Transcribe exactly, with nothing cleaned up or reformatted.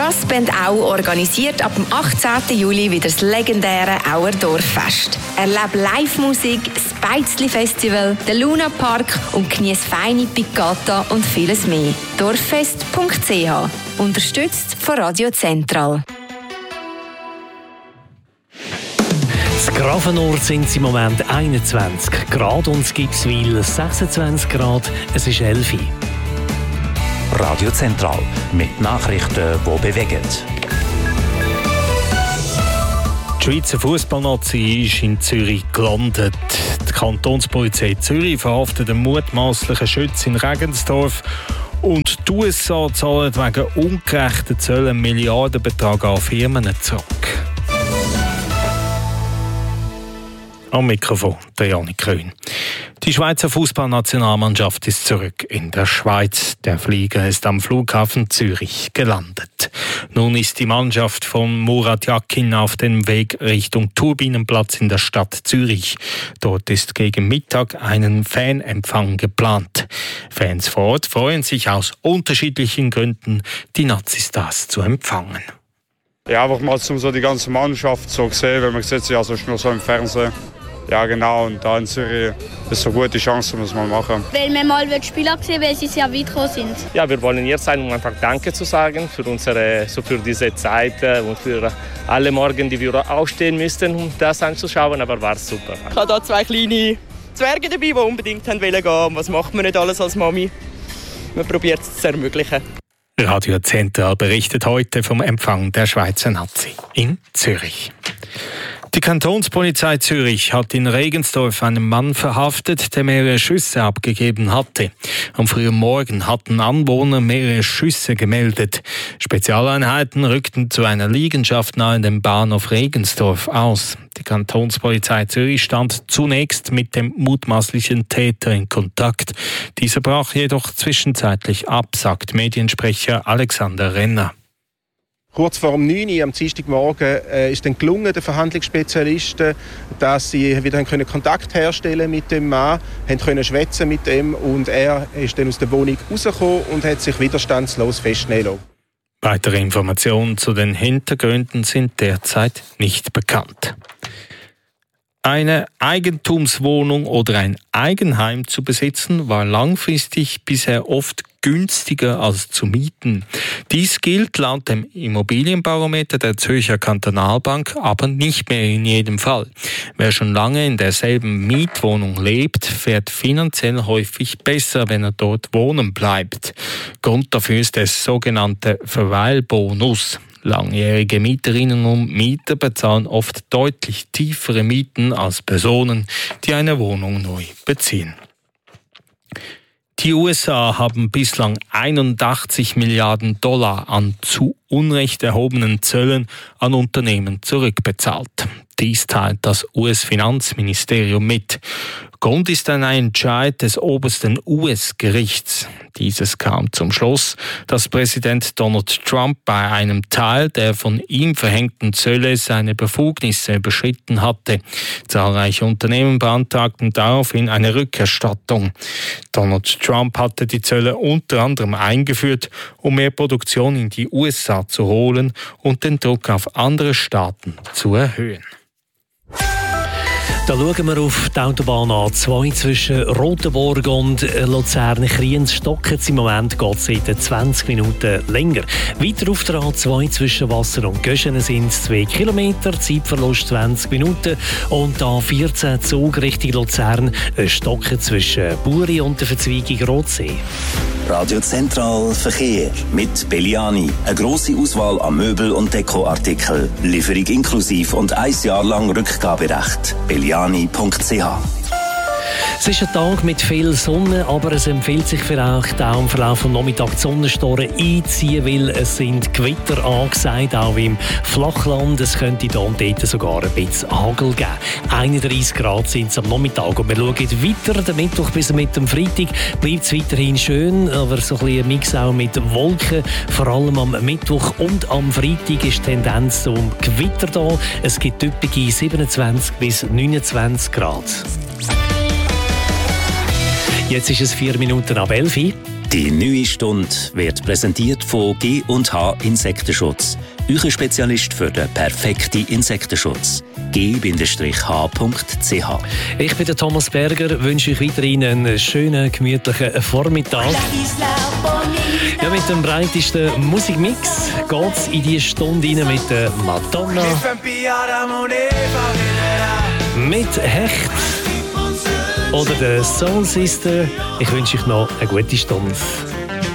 Brassband Au organisiert ab dem achtzehnten Juli wieder das legendäre Auer Dorffest. Erlebe Live-Musik, das Beizli-Festival, den Luna-Park und genieße feine Piccata und vieles mehr. dorffest punkt c h. Unterstützt von Radio Zentral. In Grafenort sind es im Moment einundzwanzig Grad und in Gipswil sechsundzwanzig Grad. Es ist elf Uhr. Radio Zentral mit Nachrichten, die bewegen. Die Schweizer Fußballnazi ist in Zürich gelandet. Die Kantonspolizei Zürich verhaftet einen mutmaßlichen Schützen in Regensdorf. Und die U S A zahlen wegen ungerechten Zöllen einen Milliardenbetrag an Firmen zurück. Am Mikrofon der Janik Köhn. Die Schweizer Fußballnationalmannschaft ist zurück in der Schweiz. Der Flieger ist am Flughafen Zürich gelandet. Nun ist die Mannschaft von Murat Yakin auf dem Weg Richtung Turbinenplatz in der Stadt Zürich. Dort ist gegen Mittag ein Fanempfang geplant. Fans vor Ort freuen sich aus unterschiedlichen Gründen, die Nazistars zu empfangen. Ja, einfach mal um so die ganze Mannschaft so sehen, weil man sieht sie ja sonst nur so im Fernsehen. Ja genau, und da in Zürich ist eine gute Chance, um es mal machen. Weil wir mal Spieler sehen, weil sie sehr weit gekommen sind. Ja, wir wollen hier sein, um einfach Danke zu sagen für unsere, so für diese Zeit und für alle Morgen, die wir aufstehen müssten, um das anzuschauen, aber war super. Ich habe hier zwei kleine Zwerge dabei, die unbedingt gehen wollen. Was macht man nicht alles als Mami? Man probiert es zu ermöglichen. Radio Zentral berichtet heute vom Empfang der Schweizer Nazi in Zürich. Die Kantonspolizei Zürich hat in Regensdorf einen Mann verhaftet, der mehrere Schüsse abgegeben hatte. Am frühen Morgen hatten Anwohner mehrere Schüsse gemeldet. Spezialeinheiten rückten zu einer Liegenschaft nahe dem Bahnhof Regensdorf aus. Die Kantonspolizei Zürich stand zunächst mit dem mutmaßlichen Täter in Kontakt. Dieser brach jedoch zwischenzeitlich ab, sagt Mediensprecher Alexander Renner. Kurz vor um neun Uhr am Dienstagmorgen äh, ist dann gelungen, den Verhandlungsspezialisten, dass sie wieder können Kontakt herstellen mit dem Mann, haben können schwätzen mit ihm und er ist dann aus der Wohnung rausgekommen und hat sich widerstandslos festnehmen lassen. Weitere Informationen zu den Hintergründen sind derzeit nicht bekannt. Eine Eigentumswohnung oder ein Eigenheim zu besitzen, war langfristig bisher oft günstiger als zu mieten. Dies gilt laut dem Immobilienbarometer der Zürcher Kantonalbank aber nicht mehr in jedem Fall. Wer schon lange in derselben Mietwohnung lebt, fährt finanziell häufig besser, wenn er dort wohnen bleibt. Grund dafür ist der sogenannte Verweilbonus. Langjährige Mieterinnen und Mieter bezahlen oft deutlich tiefere Mieten als Personen, die eine Wohnung neu beziehen. Die U S A haben bislang einundachtzig Milliarden Dollar an zu Unrecht erhobenen Zöllen an Unternehmen zurückbezahlt. Dies teilt das U S-Finanzministerium mit. Grund ist ein Entscheid des obersten U S-Gerichts. Dieses kam zum Schluss, dass Präsident Donald Trump bei einem Teil der von ihm verhängten Zölle seine Befugnisse überschritten hatte. Zahlreiche Unternehmen beantragten daraufhin eine Rückerstattung. Donald Trump hatte die Zölle unter anderem eingeführt, um mehr Produktion in die U S A zu holen und den Druck auf andere Staaten zu erhöhen. Da schauen wir auf die Autobahn A zwei zwischen Rotenburg und Luzern. Kriens stocken im Moment, geht es seit zwanzig Minuten länger. Weiter auf der A zwei zwischen Wasser und Göschenen sind es zwei Kilometer, Zeitverlust zwanzig Minuten. Und A vierzehn Zug Richtung Luzern, stocken zwischen Buri und der Verzweigung Rotsee. Radio Zentral Verkehr mit Belliani. Eine grosse Auswahl an Möbel- und Dekoartikeln. Lieferung inklusiv und ein Jahr lang Rückgaberecht. belliani punkt c h. Es ist ein Tag mit viel Sonne, aber es empfiehlt sich vielleicht auch im Verlauf des Nachmittags die Sonnenstoren einziehen, weil es sind Gewitter angesagt, auch im Flachland. Es könnte hier und dort sogar ein bisschen Hagel geben. einunddreissig Grad sind es am Nachmittag. Und wir schauen weiter, der Mittwoch bis mit dem Freitag bleibt es weiterhin schön, aber so ein bisschen ein Mix auch mit Wolken. Vor allem am Mittwoch und am Freitag ist die Tendenz zum Gewitter da. Es gibt typische siebenundzwanzig bis neunundzwanzig Grad. Jetzt ist es vier Minuten ab elf Uhr. Die neue Stunde wird präsentiert von G und H Insektenschutz. Euer Spezialist für den perfekten Insektenschutz. g H punkt c h. Ich bin der Thomas Berger, wünsche euch weiterhin einen schönen, gemütlichen Vormittag. Ja, mit dem breitesten Musikmix geht es in die Stunde rein mit der Madonna, mit Hecht oder der Soul Sister. Ich wünsche euch noch eine gute Stunde.